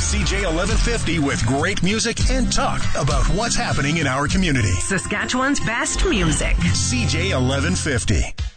CJ 1150 with great music and talk about what's happening in our community. Saskatchewan's best music. CJ 1150.